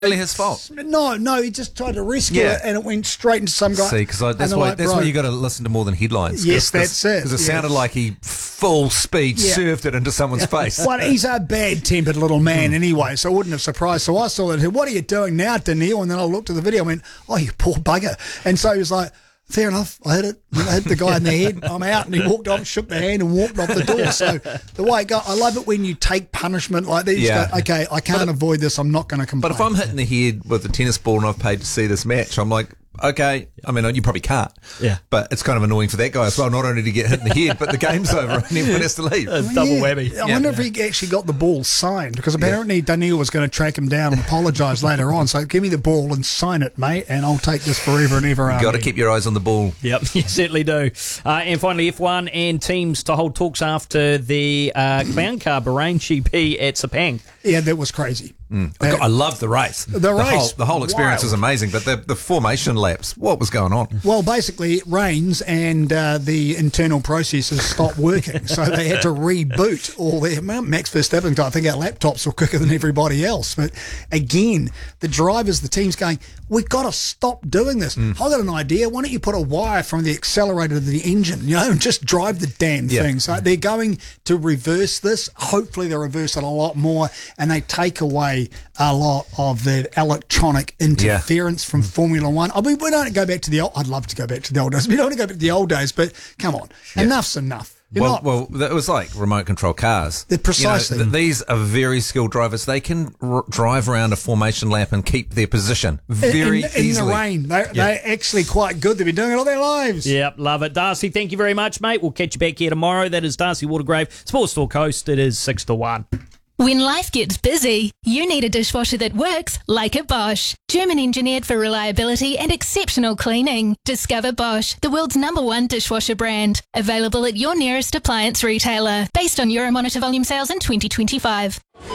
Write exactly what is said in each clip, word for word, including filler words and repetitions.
really his fault? No, no, he just tried to rescue Yeah. it and it went straight into some guy. See, because that's and they're why like, that's bro, why you got to listen to more than headlines. Yes, Cause, that's it. Because it Yeah. sounded like he full speed Yeah. served it into someone's face. Well, he's a bad-tempered little man anyway, so it wouldn't have surprised. So I saw it. What are you doing now, Daniil? And then I looked at the video and went, oh, you poor bugger. And so he was like, fair enough, I hit it. I hit the guy in the head. I'm out. And he walked off, shook the hand and walked off the door. So the way it goes, I love it when you take punishment like that. You Yeah. just go, okay, I can't avoid this. I'm not going to complain. But if I'm hitting the head with a tennis ball and I've paid to see this match, I'm like, okay. I mean, you probably can't. Yeah. But it's kind of annoying for that guy as well. Not only to get hit in the head, but the game's over and everyone has to leave. Uh, double Yeah. whammy. I wonder if he actually got the ball signed, because apparently Daniil was going to track him down and apologise later on. So give me the ball and sign it, mate, and I'll take this forever and ever. Got to keep your eyes on the ball. Yep, you certainly do. Uh, and finally, F one and teams to hold talks after the uh, clown car Bahrain G P at Sepang. Yeah, that was crazy. Mm. I, I love the race. The the race, whole, the whole experience wild. is amazing, but the, the formation laps, what was going on? Well, basically, it rains and uh, the internal processes stopped working, so they had to reboot all their. Max Verstappen, I think our laptops were quicker than everybody else. But again, the drivers, the team's going, we've got to stop doing this. Mm. I've got an idea. Why don't you put a wire from the accelerator to the engine, you know, and just drive the damn Yeah. thing? So they're going to reverse this. Hopefully, they reverse it a lot more, and they take away a lot of the electronic interference from Formula One. I mean, we don't go back to the old. I'd love to go back to the old days. We don't want to go back to the old days, but come on, enough's enough. You're Well, not, well, that was like remote control cars. They're precisely. You know, th- these are very skilled drivers. They can r- drive around a formation lap and keep their position very in, in, in easily. the rain. They, They're actually quite good. They've been doing it all their lives. Yep, love it. Darcy, thank you very much, mate. We'll catch you back here tomorrow. That is Darcy Watergrave, Sports Store Coast. It is six to one. When life gets busy, you need a dishwasher that works like a Bosch. German engineered for reliability and exceptional cleaning. Discover Bosch, the world's number one dishwasher brand. Available at your nearest appliance retailer. Based on Euromonitor volume sales in twenty twenty-five.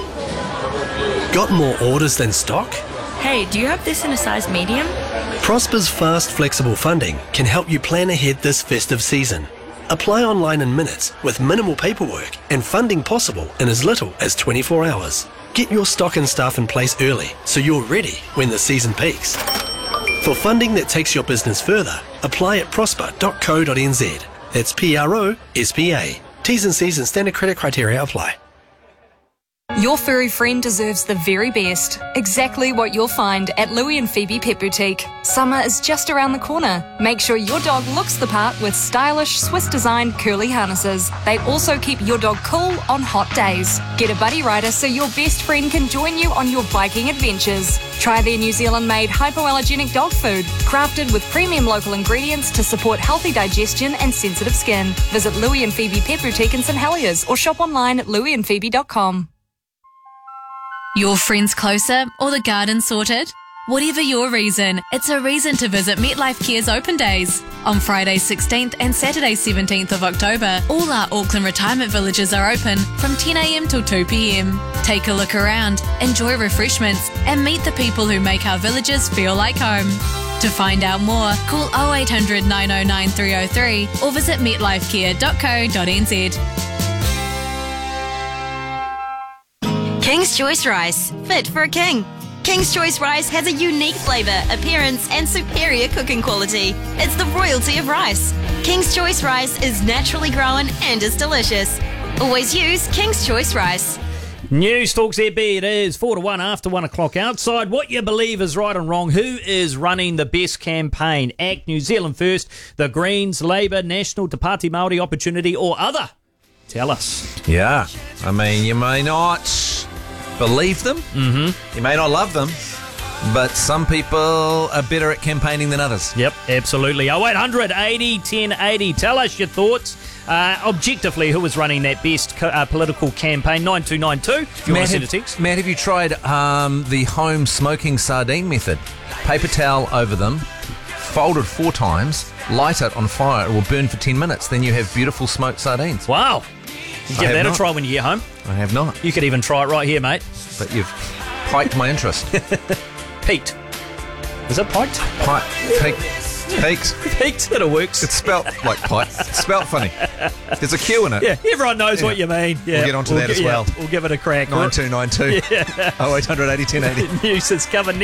Got more orders than stock? Hey, do you have this in a size medium? Prosper's fast, flexible funding can help you plan ahead this festive season. Apply online in minutes with minimal paperwork and funding possible in as little as twenty-four hours. Get your stock and staff in place early so you're ready when the season peaks. For funding that takes your business further, apply at prosper dot co dot n z. That's P R O S P A. T's and C's and standard credit criteria apply. Your furry friend deserves the very best. Exactly what you'll find at Louie and Phoebe Pet Boutique. Summer is just around the corner. Make sure your dog looks the part with stylish Swiss-designed curly harnesses. They also keep your dog cool on hot days. Get a buddy rider so your best friend can join you on your biking adventures. Try their New Zealand-made hypoallergenic dog food, crafted with premium local ingredients to support healthy digestion and sensitive skin. Visit Louie and Phoebe Pet Boutique in St Heliers or shop online at louie and phoebe dot com. Your friends closer or the garden sorted? Whatever your reason, it's a reason to visit MetLife Care's Open Days. On Friday sixteenth and Saturday seventeenth of October, all our Auckland retirement villages are open from ten a m till two p m. Take a look around, enjoy refreshments, and meet the people who make our villages feel like home. To find out more, call oh eight hundred, nine oh nine, three oh three or visit metlife care dot co dot n z. King's Choice Rice, fit for a king. King's Choice Rice has a unique flavour, appearance and superior cooking quality. It's the royalty of rice. King's Choice Rice is naturally grown and is delicious. Always use King's Choice Rice. News Talks there be. It is four to one after one o'clock outside. What you believe is right and wrong. Who is running the best campaign? ACT, New Zealand First, the Greens, Labour, National, Te Pāti Māori Opportunity or other? Tell us. Yeah. I mean, you may not believe them. Mm-hmm. You may not love them. But some people are better at campaigning than others. Yep, absolutely. oh eight hundred, eighty, ten eighty. Tell us your thoughts. Uh, objectively, who is running that best co- uh, political campaign? nine two nine two. If you want to send a text. Matt, have you tried um, the home smoking sardine method? Paper towel over them, folded four times, light it on fire. It will burn for ten minutes. Then you have beautiful smoked sardines. Wow. Give I have that a not. try when you get home. I have not. You could even try it right here, mate. But you've piked my interest. Pete. Is it piked? Pike, take, Peaks. Peaks, it works. It's spelt like pipe. It's spelt funny. There's a Q in it. Yeah, everyone knows Yeah. what you mean. Yeah, We'll get onto that gi- as well. Yeah, we'll give it a crack. nine two nine two. Oh eight hundred eighty ten eighty. News is covered.